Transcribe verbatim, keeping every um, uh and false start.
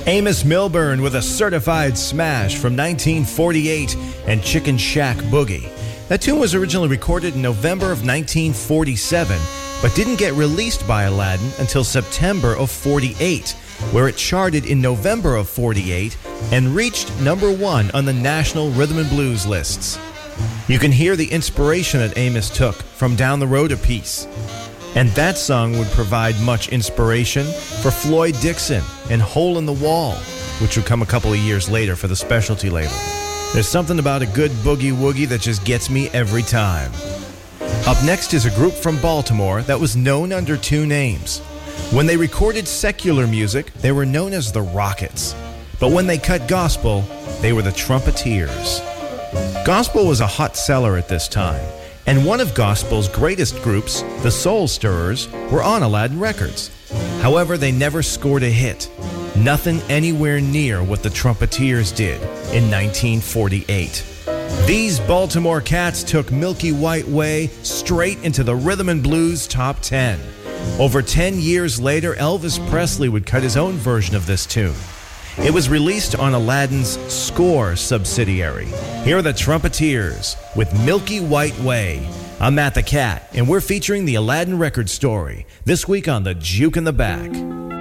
Amos Milburn with a certified smash from nineteen forty-eight and Chicken Shack Boogie. That tune was originally recorded in November of nineteen forty-seven, but didn't get released by Aladdin until September of forty-eight, where it charted in November of forty-eight and reached number one on the national rhythm and blues lists. You can hear the inspiration that Amos took from Down the Road a Piece. And that song would provide much inspiration for Floyd Dixon and Hole in the Wall, which would come a couple of years later for the Specialty label. There's something about a good boogie-woogie that just gets me every time. Up next is a group from Baltimore that was known under two names. When they recorded secular music, they were known as the Rockets. But when they cut gospel, they were the Trumpeteers. Gospel was a hot seller at this time, and one of gospel's greatest groups, the Soul Stirrers, were on Aladdin Records. However, they never scored a hit. Nothing anywhere near what the Trumpeteers did in nineteen forty-eight. These Baltimore cats took Milky White Way straight into the rhythm and blues top ten. Over ten years later, Elvis Presley would cut his own version of this tune. It was released on Aladdin's Score subsidiary. Here are the Trumpeteers with Milky White Way. I'm Matt the Cat, and we're featuring the Aladdin record story this week on The Juke in the Back.